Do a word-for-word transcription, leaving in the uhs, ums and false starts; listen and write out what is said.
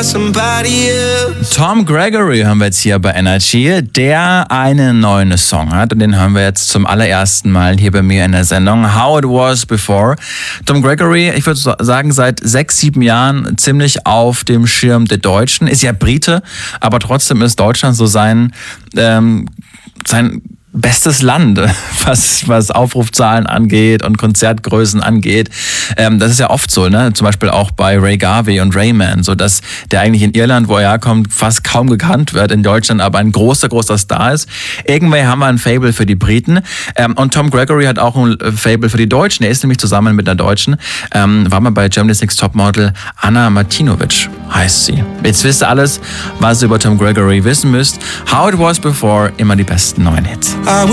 about somebody else. Tom Gregory haben wir jetzt hier bei Energy, der einen neuen Song hat und den hören wir jetzt zum allerersten Mal hier bei mir in der Sendung How It Was Before. Tom Gregory, ich würde sagen, seit sechs, sieben Jahren ziemlich auf dem Schirm der Deutschen, ist ja Brite, aber trotzdem ist Deutschland so sein, ähm, sein bestes Land, was, was Aufrufzahlen angeht und Konzertgrößen angeht. Ähm, das ist ja oft so, ne? Zum Beispiel auch bei Ray Garvey und Rayman, so dass der eigentlich in Irland, wo er herkommt, fast kaum gekannt wird, in Deutschland aber ein großer, großer Star ist. Irgendwie haben wir ein Fable für die Briten. Ähm, und Tom Gregory hat auch ein Fable für die Deutschen. Er ist nämlich zusammen mit einer Deutschen, ähm, war mal bei Germany's Next Topmodel, Anna Martinovic heißt sie. Jetzt wisst ihr alles, was ihr über Tom Gregory wissen müsst. How It Was Before, immer die besten neuen Hits. I